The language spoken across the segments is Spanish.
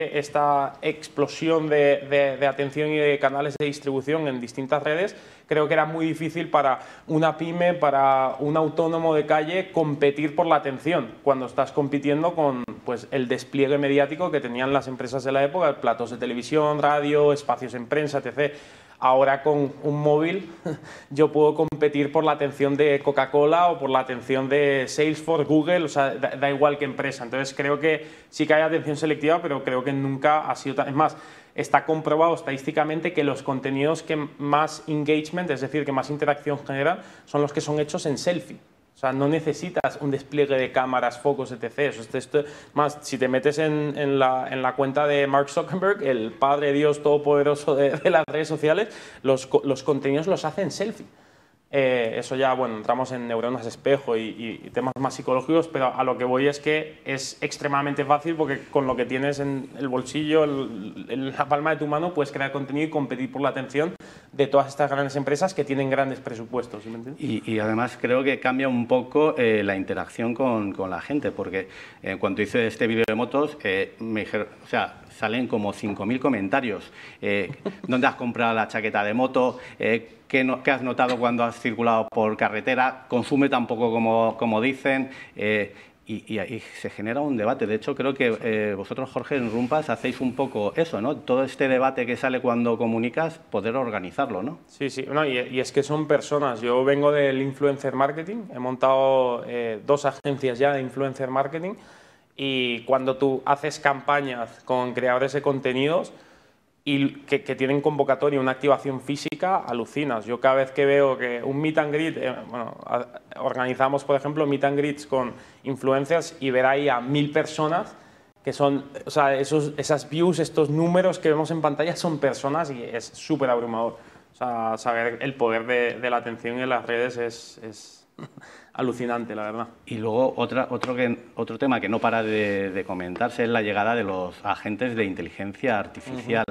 esta explosión de atención y de canales de distribución en distintas redes, creo que era muy difícil para una pyme, para un autónomo de calle, competir por la atención cuando estás compitiendo con pues, el despliegue mediático que tenían las empresas de la época, platos de televisión, radio, espacios en prensa, etc. Ahora con un móvil yo puedo competir por la atención de Coca-Cola o por la atención de Salesforce, Google, o sea, da igual qué empresa. Entonces creo que sí que hay atención selectiva, pero creo que nunca ha sido tan... Es más, está comprobado estadísticamente que los contenidos que más engagement, es decir, que más interacción generan, son los que son hechos en selfie. O sea, no necesitas un despliegue de cámaras, focos, etc. Más, si te metes en la cuenta de Mark Zuckerberg, el padre Dios todopoderoso de las redes sociales, los contenidos los hace en selfie. Eso ya, bueno, entramos en neuronas espejo y temas más psicológicos, pero a lo que voy es que es extremadamente fácil porque con lo que tienes en el bolsillo, en la palma de tu mano, puedes crear contenido y competir por la atención de todas estas grandes empresas que tienen grandes presupuestos. ¿Sí me entiendes? Y además creo que cambia un poco la interacción con la gente, porque cuando hice este vídeo de motos, me dijeron, o sea, salen como 5.000 comentarios. ¿Dónde has comprado la chaqueta de moto? ¿Qué has notado cuando has circulado por carretera? ¿Consume tampoco como dicen? Y se genera un debate. De hecho, creo que vosotros, Jorge, en Rumpas hacéis un poco eso, ¿no? Todo este debate que sale cuando comunicas, poder organizarlo, ¿no? Sí, sí. No, y es que son personas. Yo vengo del influencer marketing. He montado 2 agencias ya de influencer marketing. Y cuando tú haces campañas con creadores de contenidos y que tienen convocatoria, una activación física, alucinas. Yo cada vez que veo que un meet and greet, bueno, organizamos, por ejemplo, meet and greets con influencers y ver ahí a 1.000 personas que son, o sea, esas views, estos números que vemos en pantalla son personas y es súper abrumador. O sea, saber el poder de la atención en las redes es alucinante, la verdad. Y luego otro tema que no para de comentarse es la llegada de los agentes de inteligencia artificial.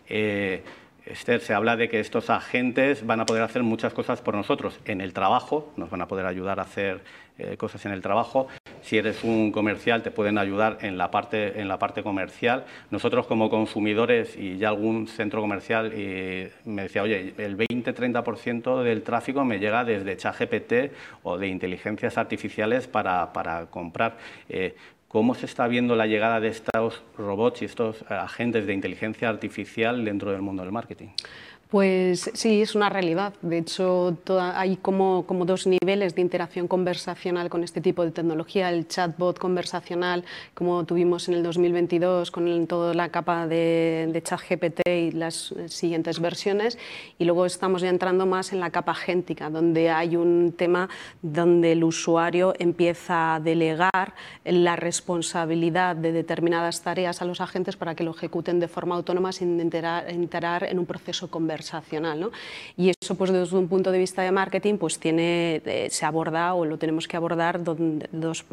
Esther, se habla de que estos agentes van a poder hacer muchas cosas por nosotros en el trabajo, nos van a poder ayudar a hacer cosas en el trabajo. Si eres un comercial, te pueden ayudar en la parte comercial. Nosotros como consumidores, y ya algún centro comercial me decía, oye, el 20-30% del tráfico me llega desde ChatGPT o de inteligencias artificiales para comprar. ¿Cómo se está viendo la llegada de estos robots y estos agentes de inteligencia artificial dentro del mundo del marketing? Pues sí, es una realidad. De hecho, hay como 2 niveles de interacción conversacional con este tipo de tecnología. El chatbot conversacional, como tuvimos en el 2022 con toda la capa de ChatGPT y las siguientes versiones. Y luego estamos ya entrando más en la capa agéntica, donde hay un tema donde el usuario empieza a delegar la responsabilidad de determinadas tareas a los agentes para que lo ejecuten de forma autónoma sin entrar en un proceso conversacional, ¿no? Y eso, pues desde un punto de vista de marketing, pues se aborda o lo tenemos que abordar de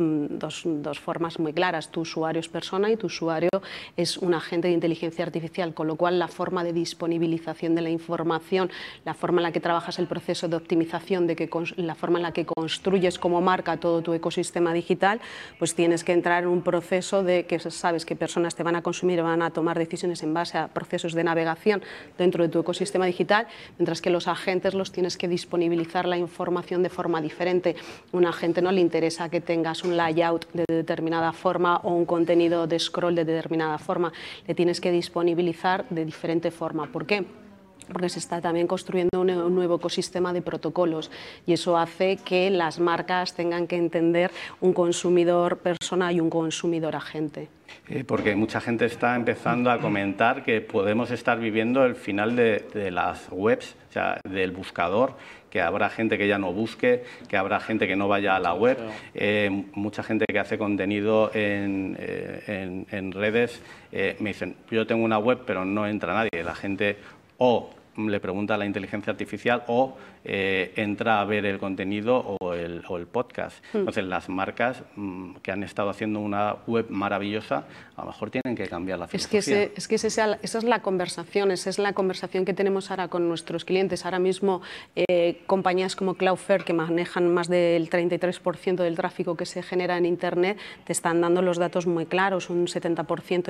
dos formas muy claras. Tu usuario es persona y tu usuario es un agente de inteligencia artificial, con lo cual la forma de disponibilización de la información, la forma en la que trabajas el proceso de optimización, la forma en la que construyes como marca todo tu ecosistema digital, pues tienes que entrar en un proceso de que sabes qué personas te van a consumir, van a tomar decisiones en base a procesos de navegación dentro de tu ecosistema digital, mientras que los agentes los tienes que disponibilizar la información de forma diferente. A un agente no le interesa que tengas un layout de determinada forma o un contenido de scroll de determinada forma, le tienes que disponibilizar de diferente forma. ¿Por qué? Porque se está también construyendo un nuevo ecosistema de protocolos y eso hace que las marcas tengan que entender un consumidor persona y un consumidor agente. Porque mucha gente está empezando a comentar que podemos estar viviendo el final de las webs, o sea, del buscador, que habrá gente que ya no busque, que habrá gente que no vaya a la web, mucha gente que hace contenido en redes me dicen, yo tengo una web pero no entra nadie, la gente o le pregunta a la inteligencia artificial o entra a ver el contenido o el podcast. Entonces, las marcas que han estado haciendo una web maravillosa, a lo mejor tienen que cambiar la filosofía. Es que esa es la conversación que tenemos ahora con nuestros clientes. Ahora mismo, compañías como Cloudflare, que manejan más del 33% del tráfico que se genera en Internet, te están dando los datos muy claros, un 70%